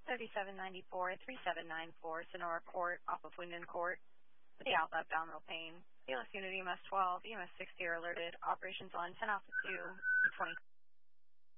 3794-3794 Sonora Court off of Wyndham Court. The outlet abdominal pain. BLS unit EMS 12, EMS 60 are alerted. Operations on 10 off of 2, 20.